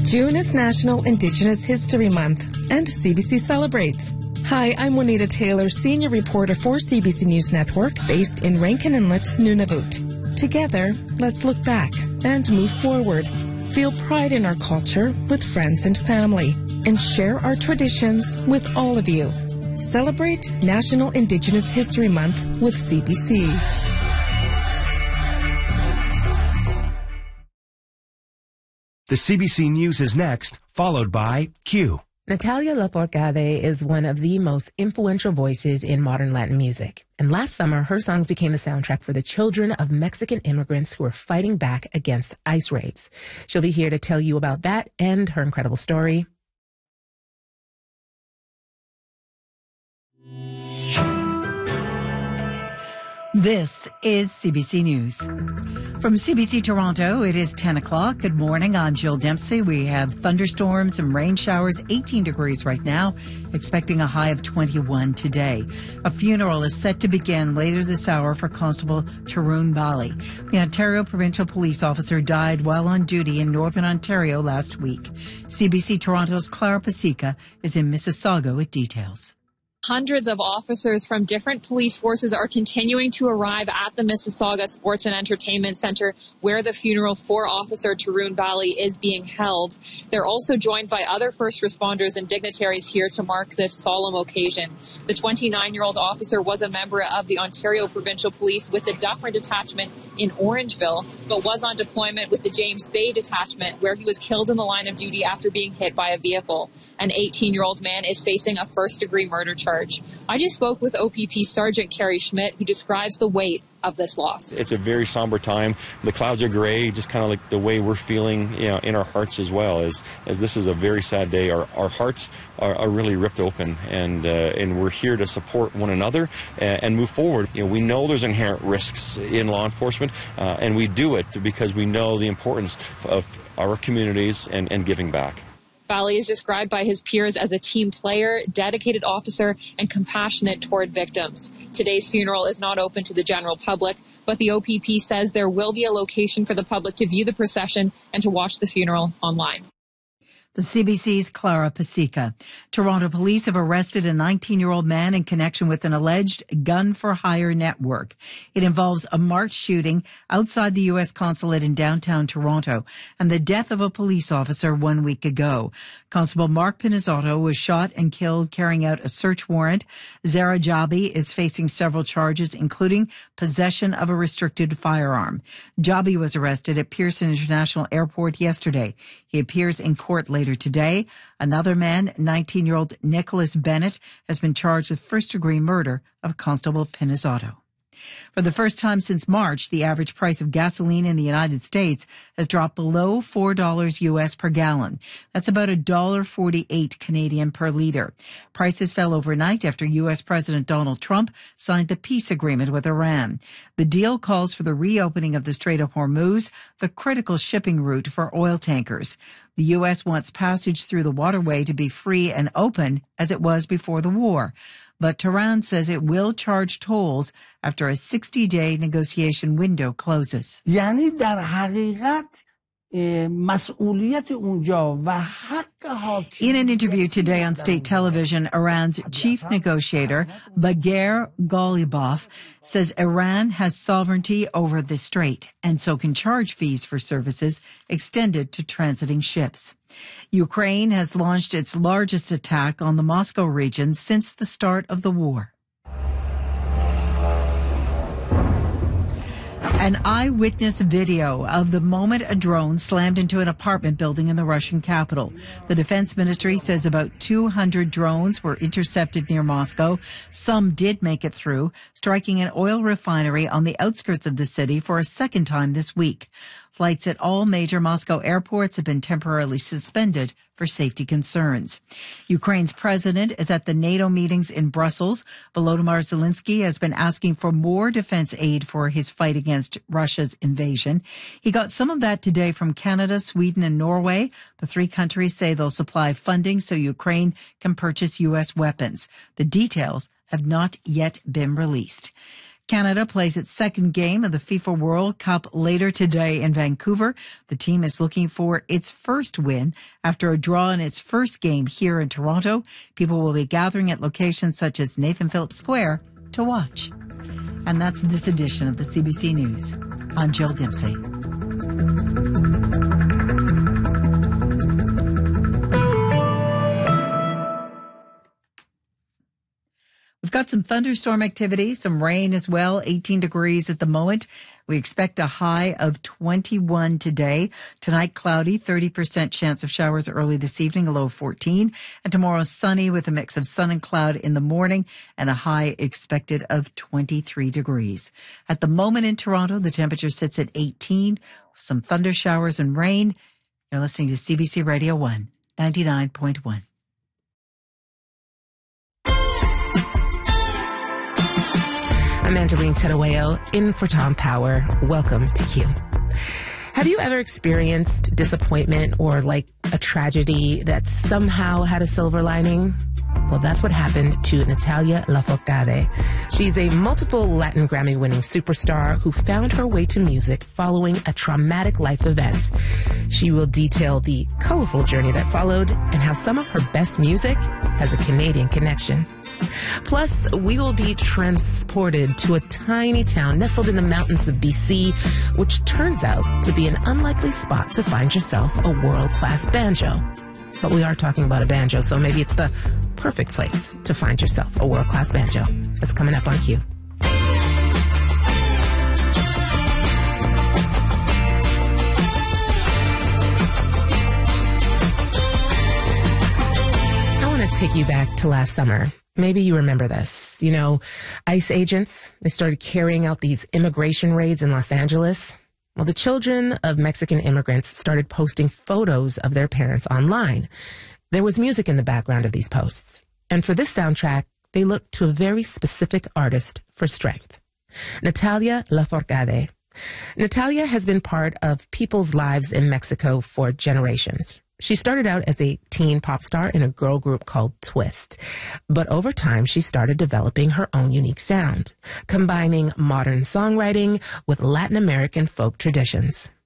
June is National Indigenous History Month, and CBC celebrates. Hi, I'm Juanita Taylor, senior reporter for CBC News Network, based in Rankin Inlet, Nunavut. Together, let's look back and move forward. Feel pride in our culture with friends and family, and share our traditions with all of you. Celebrate National Indigenous History Month with CBC. The CBC News is next, followed by Q. Natalia Lafourcade is one of the most influential voices in modern Latin music. And last summer, her songs became the soundtrack for the children of Mexican immigrants who are fighting back against ICE raids. She'll be here to tell you about that and her incredible story. This is CBC News. From CBC Toronto, it is 10 o'clock. Good morning. I'm Jill Dempsey. We have thunderstorms and rain showers, 18 degrees right now, expecting a high of 21 today. A funeral is set to begin later this hour for Constable Tarun Bali. The Ontario Provincial Police officer died while on duty in Northern Ontario last week. CBC Toronto's Clara Pasica is in Mississauga with details. Hundreds of officers from different police forces are continuing to arrive at the Mississauga Sports and Entertainment Centre where the funeral for Officer Tarun Bali is being held. They're also joined by other first responders and dignitaries here to mark this solemn occasion. The 29-year-old officer was a member of the Ontario Provincial Police with the Dufferin Detachment in Orangeville, but was on deployment with the James Bay Detachment, where he was killed in the line of duty after being hit by a vehicle. An 18-year-old man is facing a first-degree murder charge. I just spoke with OPP Sergeant Carrie Schmidt, who describes the weight of this loss. It's a very somber time. The clouds are gray, just kind of like the way we're feeling, in our hearts as well. As this is a very sad day, our hearts are really ripped open, and we're here to support one another and move forward. We know there's inherent risks in law enforcement, and we do it because we know the importance of our communities and giving back. Bali is described by his peers as a team player, dedicated officer, and compassionate toward victims. Today's funeral is not open to the general public, but the OPP says there will be a location for the public to view the procession and to watch the funeral online. The CBC's Clara Pasica. Toronto police have arrested a 19-year-old man in connection with an alleged gun-for-hire network. It involves a March shooting outside the U.S. consulate in downtown Toronto and the death of a police officer 1 week ago. Constable Mark Pinizzotto was shot and killed carrying out a search warrant. Zara Jabi is facing several charges, including possession of a restricted firearm. Jabi was arrested at Pearson International Airport yesterday. He appears in court later today. Another man, 19-year-old Nicholas Bennett, has been charged with first-degree murder of Constable Pinizzotto. For the first time since March, the average price of gasoline in the United States has dropped below $4 U.S. per gallon. That's about $1.48 Canadian per liter. Prices fell overnight after U.S. President Donald Trump signed the peace agreement with Iran. The deal calls for the reopening of the Strait of Hormuz, the critical shipping route for oil tankers. The U.S. wants passage through the waterway to be free and open as it was before the war. But Tehran says it will charge tolls after a 60-day negotiation window closes. In an interview today on state television, Iran's chief negotiator, Bagher Ghalibaf, says Iran has sovereignty over the strait and so can charge fees for services extended to transiting ships. Ukraine has launched its largest attack on the Moscow region since the start of the war. An eyewitness video of the moment a drone slammed into an apartment building in the Russian capital. The defense ministry says about 200 drones were intercepted near Moscow. Some did make it through, striking an oil refinery on the outskirts of the city for a second time this week. Flights at all major Moscow airports have been temporarily suspended for safety concerns. Ukraine's president is at the NATO meetings in Brussels. Volodymyr Zelensky has been asking for more defense aid for his fight against Russia's invasion. He got some of that today from Canada, Sweden, and Norway. The three countries say they'll supply funding so Ukraine can purchase U.S. weapons. The details have not yet been released. Canada plays its second game of the FIFA World Cup later today in Vancouver. The team is looking for its first win after a draw in its first game here in Toronto. People will be gathering at locations such as Nathan Phillips Square to watch. And that's this edition of the CBC News. I'm Jill Dempsey. We've got some thunderstorm activity, some rain as well, 18 degrees at the moment. We expect a high of 21 today. Tonight, cloudy, 30% chance of showers early this evening, a low of 14. And tomorrow, sunny with a mix of sun and cloud in the morning and a high expected of 23 degrees. At the moment in Toronto, the temperature sits at 18, some thunder showers and rain. You're listening to CBC Radio 1, 99.1. I'm Angeline Terueo, in for Tom Power. Welcome to Q. Have you ever experienced disappointment or like a tragedy that somehow had a silver lining? Well, that's what happened to Natalia Lafourcade. She's a multiple Latin Grammy-winning superstar who found her way to music following a traumatic life event. She will detail the colorful journey that followed and how some of her best music has a Canadian connection. Plus, we will be transported to a tiny town nestled in the mountains of BC, which turns out to be an unlikely spot to find yourself a world-class banjo. But we are talking about a banjo, so maybe it's the perfect place to find yourself a world-class banjo. That's coming up on Q. I want to take you back to last summer. Maybe you remember this. You know, ICE agents, they started carrying out these immigration raids in Los Angeles. Well, the children of Mexican immigrants started posting photos of their parents online. There was music in the background of these posts. And for this soundtrack, they looked to a very specific artist for strength. Natalia Lafourcade. Natalia has been part of people's lives in Mexico for generations. She started out as a teen pop star in a girl group called Twist. But over time, she started developing her own unique sound, combining modern songwriting with Latin American folk traditions.